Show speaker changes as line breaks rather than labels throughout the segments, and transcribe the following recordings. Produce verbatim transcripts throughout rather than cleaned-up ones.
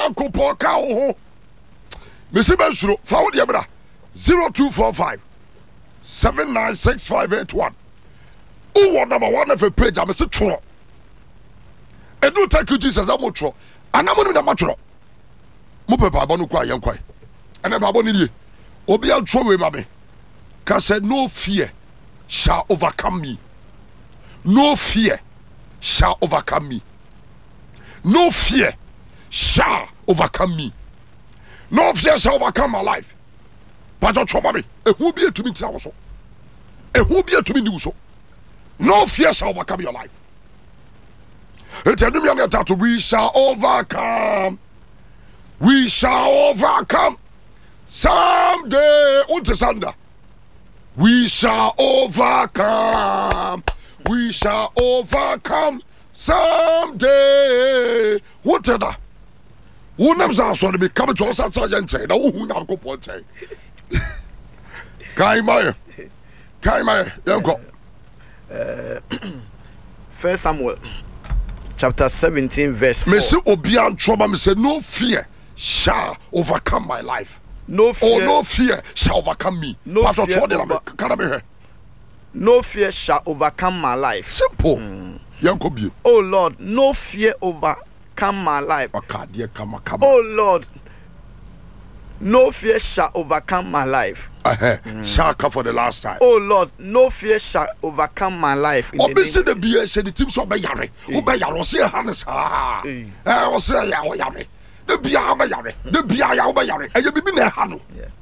Nyankopon ka wo ho. Mesi bensuro fa wo de bra zero two four five seven nine six five eight one. Who number one of a page I mesi tro. E do thank you Jesus am tro. Anamu ni na matro. Mo pe baba no kwa yenkwai. Ene baba ni die. Obi an tro we ma me. Ka said no fear shall overcome me. No fear shall overcome me. No fear shall overcome me. No fear shall overcome my life. But don't trouble me. A who be to me tell so. A who be to me new so. No fear shall overcome your life. We shall overcome. We shall overcome. Someday, Untesanda. We shall overcome. We shall overcome someday. What is that? Who knows how to be coming to us at Sajante? No, who now go point. Kaimaya. Kaimaya. You go.
First Samuel chapter seventeen, verse four.
Monsieur Obian Trouble, me say, no fear shall overcome my life.
No fear.
Oh, no fear shall overcome me.
No
Pastor
fear.
Over, can I be here?
No fear shall overcome my life.
Simple. Mm.
Oh Lord, no fear overcome my life. Oh Lord, no fear shall overcome my life.
Uh-huh. Mm. Shaka for the last time.
Oh Lord, no fear shall overcome my life.
Obviously, the B S and the team so by Yari. Who by Yarosi Hannes? Ah, I was say Yari. The Biaba Yari. The Biaba Yari. And you be in a hano.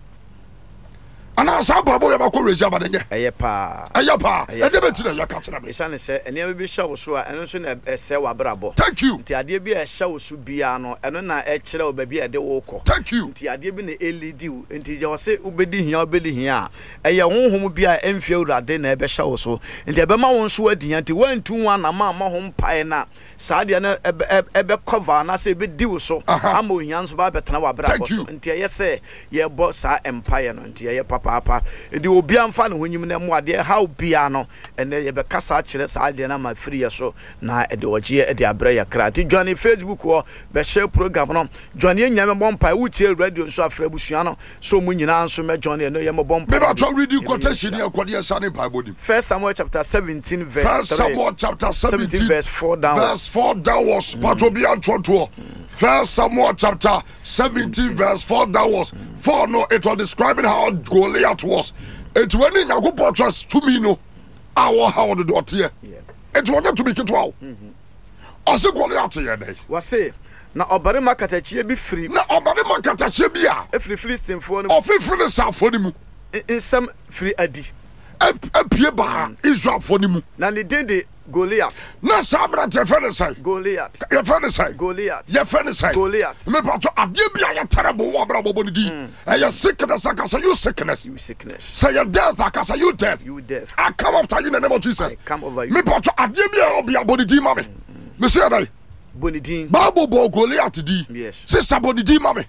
And I saw Babo Yabako Reserve.
Ayapa.
Ayapa. Ayapa.
Ayapa. Say, and never be show so and also a sewa brabo.
Thank you.
The idea be a show subiano and then I actually baby at the woko.
Thank you.
The idea be the L E D until you say Ubedi here, Ubedi here. A young home be a enfield at dinner be show so. And the Bama won't sweat the anti one to one a mamma home pie na Sadiana ebe cover and I say be do so. I'm going to buy better now brabo. Until you say, yeah, boss our empire until your papa. Papa, the Obian fan when you know what dear how piano and then you be cassa chillers. I did not my free so now at the Ogia at the Abrea Crati. Johnny Facebook or the share program. Johnny Yama Bompa, which here radio so Frebusiano, so when you answer me, Johnny and Yama Bompa.
Maybe I'll try read you quotation here, Quadia Sunny Bible.
First Samuel chapter seventeen, verse
First Samuel chapter seventeen,
verse four down.
Verse four downwards, but to be on Tonto. First Samuel chapter seventeen, verse four downwards. For no, it was describing how Goliath was. It when in a good trust to me, no, our how the dot here. It wanted to make it wow. I said Goliath here.
Was say, now Obarima Katachi be free.
Now Obarima Katachi be a
free Philistine for
of free South for him.
In some free Adi.
A Pieba Israel for him.
Now the day Goliath.
Na sabra te fene sai.
Goliath.
Ye fene sai.
Goliath.
Ye fene sai.
Goliath.
Me pa to ade bia ye terrible wo bra bobo ni di. E ye sickness akasa you sickness.
You sickness.
Say your death akasa you death.
You death.
I come after you in the name of Jesus.
I come over you.
Me pa to ade bia obia boni di ma me. Me say that.
Boni di.
Bible bo Goliath di.
Yes.
Sister boni di ma me.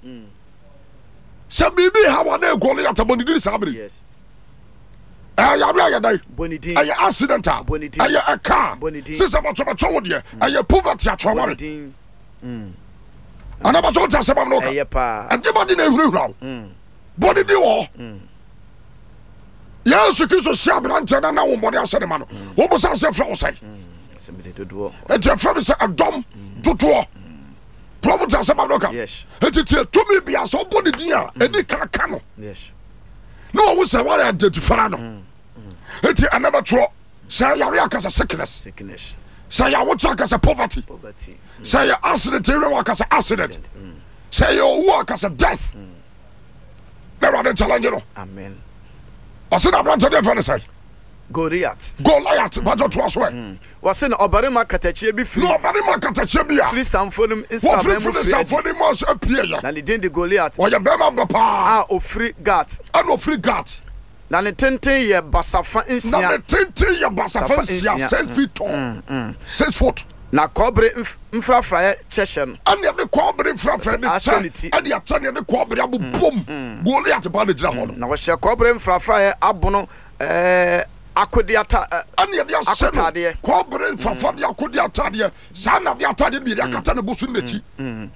Say bibi how na Goliath boni di sabri.
Yes.
I am a
Bonidin.
I am accidental.
Bonidin.
I am a car.
Bonidin.
Since I'm about to tell you, I am poverty at trauma.
Bonidin.
And I'm about to tell someone,
Ayapa.
and the body never now. Body do all. Yes, you can so sharp and tell now one else. What was I say from say? And your friend is a dumb to draw. Prophet has about
yes.
And it's to me be a so body dear, and they can't come.
Yes.
No, I was a one identifier. It's another throw. Say, Yariak as a sickness.
Sickness.
Say, I want as a poverty.
Poverty.
Say, your accident, you work as an accident. Say, your work as a death. Never did challenge you.
Amen.
I said, I'm not telling you, say.
Goliath.
Goliath, but not was way.
Was in Obarima Katachi be free.
No, Obarima Katachi.
Please stand for them.
What free for the South for the most appear.
And the day the Goliath.
Or your Bema Papa.
Ah, of free God.
I know free God.
Na ne tenten ye basafa insia.
Na ne tenten ye basafa insia six feet tall. Six foot.
Na kobre mfrafra cheshe no.
Ane de kobre mfrafra de cha. Ane atane de kobre abobom. Goliath ba de gira ho no.
Na wo hye kobre mfrafra abono eh akodiata
ane de asene. Kobre mfrafra de akodiata de. Sa na de atade bi de akata ne bosu nechi.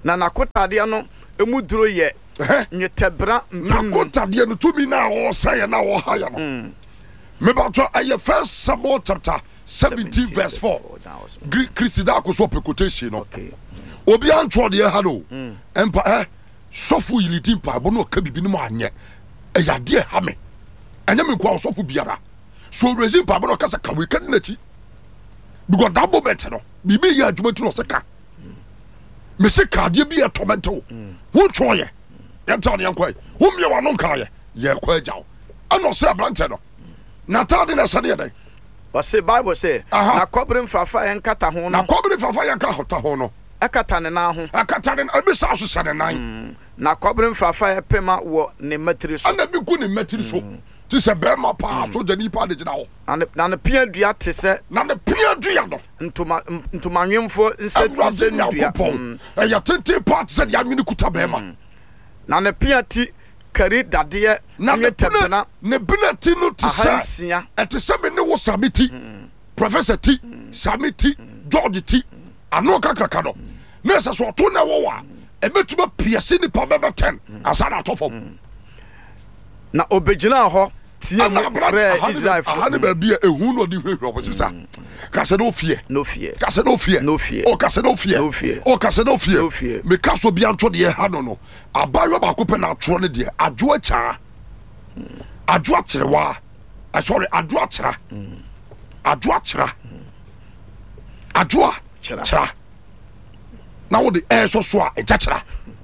na nakotade no emu duro ye nyetebra
mpem nakotade no tumi na wo say na wo ha ya no me ba to aye first Samuel chapter seventeen verse four Christ da ko so quotation no obi antwo de ha no empa eh sofu yiliti mpa bo no ka bibi no anye eyade ha me anya me kwa sofu biara so rezi mpa bo no ka sa ka we kan nachi because that moment no bibi ya adwuma tu no se ka me se ka de bi atomento wo tro ye ya ta ne yankwa wo me wa no nka ye ye kwa jaw ano se abrante no na ta de na sade dey
wase Bible say na kobrim fafa en kata ho no
na kobrim fafa en kata ho no
akata ne na ho
akata ne abi sa so sade nan
na kobrim fafa e pema wo ne matiri so
ana bi ku ne matiri so ti se be ma pa so jani pa de gina ho
na ne pia dua te se
na ne pia dua no
ntuma ntuma nwemfo nse nse dua
e ya tete part se ya nwini kuta be ma
na ne pia ti kari dade
na ne tepena ne binati no ti se e ti se me ne wo sabiti professor ti samiti George ti ano kakaka no na se so to na wo wa e betuma piese ni pa bebe ten asana atofom
na obegina ho tie mo frɛ Israel
ha ne ba bia ehun no di hwehwe obosisa ka se no fie
no fie
ka se no fie
no fie
o ka se no fie
no fie
o ka se no fie me ka so bia nto de ha no no abayo ba ko pe na atro ne de adwo acha adwo acherewa I sorry adwo achera adwo achera adwo achera na wo de e so so a e chachera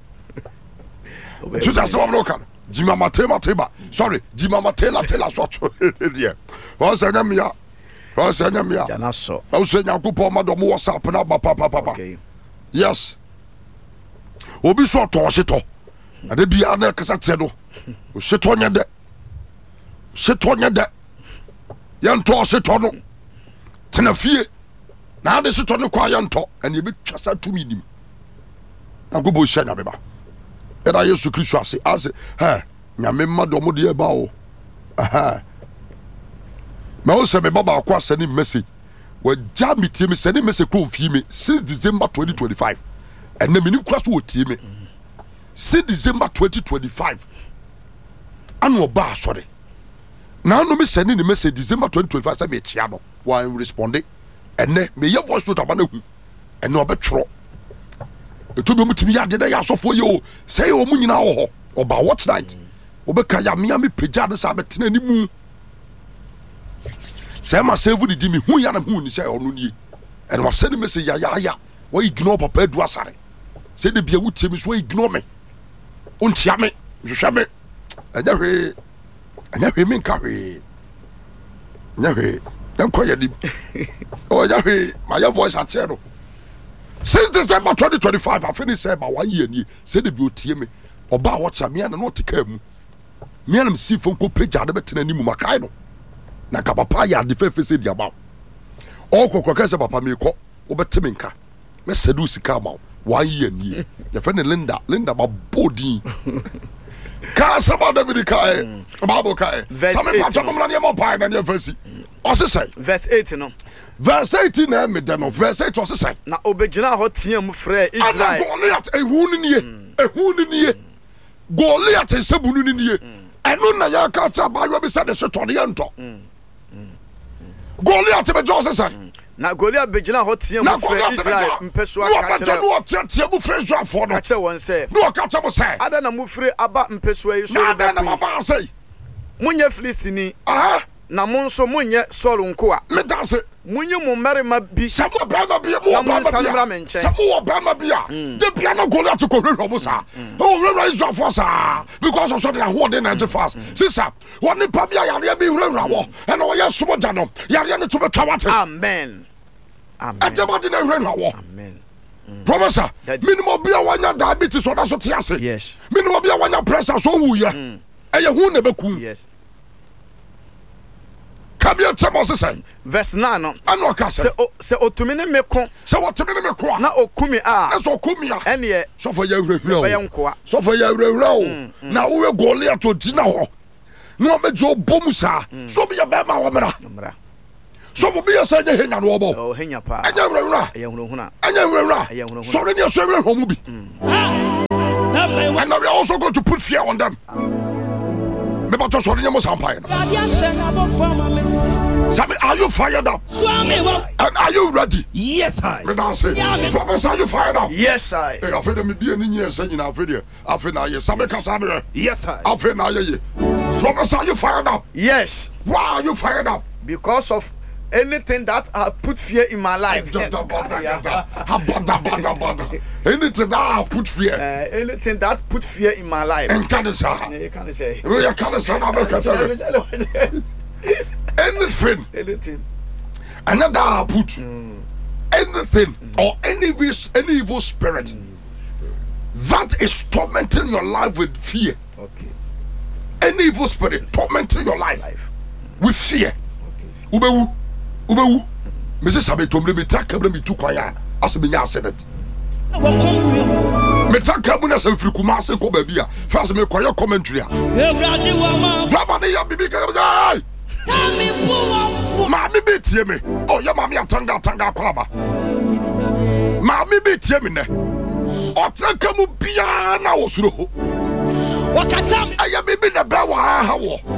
tu sa so mo kan Jima matema teba sorry jima matela tela so there o se nya mia o se nya mia
jana so
o se nya ko po ma do mo WhatsApp na ba pa pa pa yes obi so to hyeto ade bia na kasa te do o hyeto nya de hyeto nya de yan to hyeto no tena fie na ade hyeto no kwa yan to ene bi twasa tumi nim na go bo shanya beba era Yesu Kristo ase ase ha nyame mado mo de ba o aha ma o se me baba akwa send message wa jam tie me send message ko fi me since December twenty twenty-five and na me ni kura so tie me since December twenty twenty-five anu ba asore na no me send ni message December twenty twenty-five say me chia no wa respond and ne me ye voice note abana hu and no obetro eto be mutimi ya de da ya sofo ye o say o mu nyina wo ho oba watch night obeka ya me me peja de sa betena ni mu say ma save di mi hu ya na hu ni say onu ni and wa send message ya ya ya wa ignore papa edu asare say de bia wutie mi so ignore me ontia me hwehwe me anya hwe anya hwe me nka hwe anya hwe enko ya di o anya hwe my voice atere no since December twenty twenty-five I finished say about one year ni say the beauty me oba watch me na no tika mu me na see phone ko page ade betena ni mu makai no na ka papa ya de fefe say dia ba o kokko ka say papa me ko obeteme nka me sedu sika ma one year ni ye fe ne Linda Linda ba body ka saba David kai Bible kai some part of me na ne mo pai na ne fasi o se say
verse eight no
verse eighteen na me dem verse eight o se say
na obegina ho tie mu frɛ Israel
Goliath ehun ni nie ehun ni nie Goliath sebunu ni nie eno na ya ka ta ba yo be say de setone ye nto Goliath be jo se say
na Goliath begina ho tie mu frɛ Israel mpeso aka kyerɛ
no tie tie mu frɛ Israel fo no
ka kyerɛ won say
no ka kyerɛ mo say
ada na mu frɛ aba mpeso yi so
be na ma ba say
munye Filistini
aha
na mo nso munye Solo nko a
me da se
munye mo marima bi
samo ba ma bi mo ba ma bi samo ba ma bi a de bia na Goliath ko hwehwe mo sa o hwehwe Israel fo sa because of so the hold in ninety fast sister woni pa bia yare bi hwehwe wo e na wo ye somo ja no yare ne to betwa wate
amen amen
ate ba de na hwehwe wo
amen
professor minimum bia wanya diabetes so da so te ase
yes
minimum bia wanya pressure so wu ye e ye hu ne beku
yes
kabia temo se say
verse nine no
ano ka se
se otumi ne me ko
se otumi ne me ko
na okumi a
na so okumi a
ene ye
so for ya hwehwe o
be yankoa
so for ya hwehwe o na wo Goliath to dina ho na obejo bomu sa so be ya be ma wo mra So will be a say henya no obo.
Oh henya pa.
Anya wura.
Eye hunu huna.
Anya wura.
Eye hunu huna.
So they are saying home be. And now we are also going to put fear on them. Me ba to so dey mo sampire. Sami, are you fired up? And are you ready?
Yes, I.
Me dan say. Professor, are you fired up?
Yes, I.
Hey, I feel them be any year saying na afede. Afi na ye. Sami ka sami.
Yes, I.
Afi na ye. Professor, are you fired up?
Yes.
Why are you fired up?
Because of anything that I put fear in my life.
Anything that I put fear.
Uh, anything that put fear in my life.
And can say.
You can't say.
You can't say. Anything.
Anything.
Another I put. Mm. Anything mm. or any any evil spirit mm. that is tormenting your life with fear.
Okay.
Any evil spirit tormenting your life,
life.
with fear. Okay. Ubewu. Ubewu. Missus Sabe Tomre me take kabra me tu kwaya as me nya said it. Me take kabra na se firi Kumase ko ba bia. First me kwaya commentary.
Ewrade wa ma.
Baba ne ya bibi kabra.
Tami puwa fu.
Ma mi be tie me. Oh ya ma mi atanga atanga kwaba. Ma mi be tie me ne. O take mu bia na osuro.
Wakatam.
Aya bibi na ba wa ha wo.